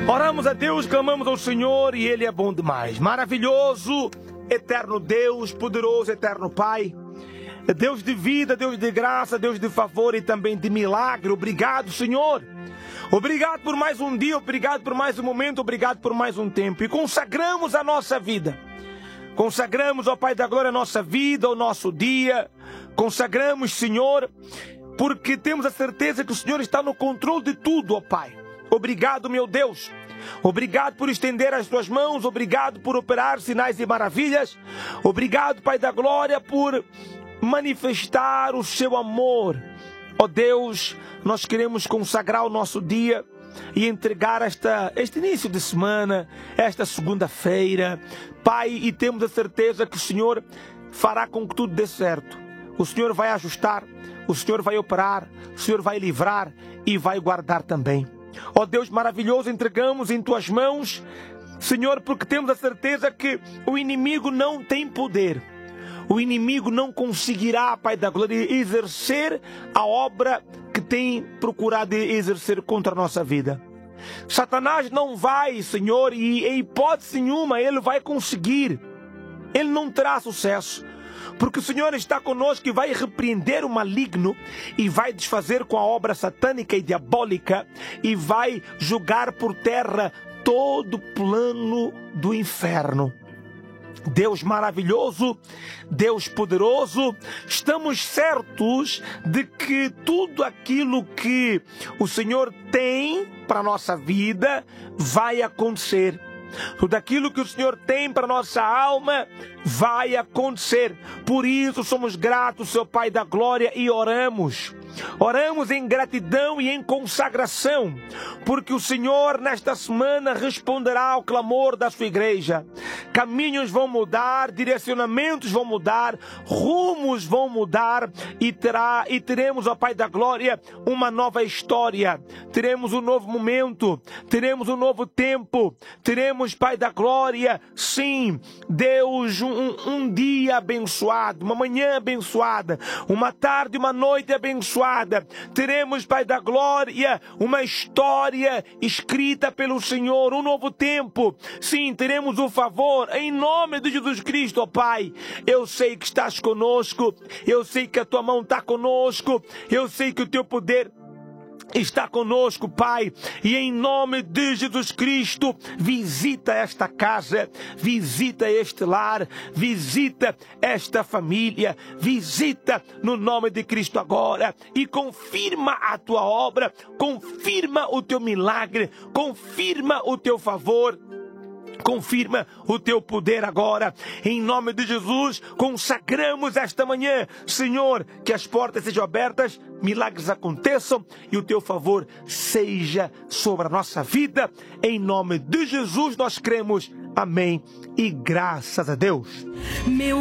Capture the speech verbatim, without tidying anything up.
Oramos a Deus, clamamos ao Senhor e Ele é bom demais. Maravilhoso, eterno Deus, poderoso, eterno Pai. Deus de vida, Deus de graça, Deus de favor e também de milagre. Obrigado, Senhor. Obrigado por mais um dia, obrigado por mais um momento, obrigado por mais um tempo. E consagramos a nossa vida. Consagramos, ó Pai da Glória, a nossa vida, o nosso dia. Consagramos, Senhor, porque temos a certeza que o Senhor está no controle de tudo, ó Pai. Obrigado, meu Deus. Obrigado por estender as tuas mãos. Obrigado por operar sinais e maravilhas. Obrigado, Pai da Glória, por manifestar o seu amor. Ó Deus, nós queremos consagrar o nosso dia e entregar esta, este início de semana, esta segunda-feira, Pai, e temos a certeza que o Senhor fará com que tudo dê certo. O Senhor vai ajustar, o Senhor vai operar, o Senhor vai livrar e vai guardar também. Ó Deus maravilhoso, entregamos em tuas mãos, Senhor, porque temos a certeza que o inimigo não tem poder. O inimigo não conseguirá, Pai da Glória, exercer a obra que tem procurado exercer contra a nossa vida. Satanás não vai, Senhor, e em hipótese nenhuma ele vai conseguir. Ele não terá sucesso. Porque o Senhor está conosco e vai repreender o maligno e vai desfazer com a obra satânica e diabólica e vai jogar por terra todo o plano do inferno. Deus maravilhoso, Deus poderoso, estamos certos de que tudo aquilo que o Senhor tem para a nossa vida vai acontecer. Tudo aquilo que o Senhor tem para a nossa alma vai acontecer. Por isso somos gratos, Seu Pai da Glória, e oramos. Oramos em gratidão e em consagração, porque o Senhor nesta semana responderá ao clamor da sua igreja. Caminhos vão mudar, direcionamentos vão mudar, rumos vão mudar e, terá, e teremos, ó Pai da Glória, uma nova história. Teremos um novo momento, teremos um novo tempo, teremos, Pai da Glória, sim, Deus, um, um dia abençoado, uma manhã abençoada, uma tarde, uma noite abençoada. Teremos, Pai da Glória, uma história escrita pelo Senhor, um novo tempo. Sim, teremos o favor em nome de Jesus Cristo, ó Pai. Eu sei que estás conosco, eu sei que a tua mão está conosco, eu sei que o teu poder está conosco, Pai, e em nome de Jesus Cristo, visita esta casa, visita este lar, visita esta família, visita no nome de Cristo agora e confirma a tua obra, confirma o teu milagre, confirma o teu favor. Confirma o teu poder agora, em nome de Jesus. Consagramos esta manhã, Senhor, que as portas sejam abertas, milagres aconteçam e o teu favor seja sobre a nossa vida. Em nome de Jesus nós cremos, amém e graças a Deus. Meu